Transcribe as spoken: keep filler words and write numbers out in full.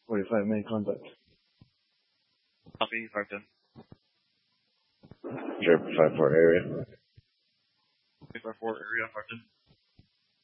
forty-five main contact. Copy, five ten. Zero five four area. five four area, five ten.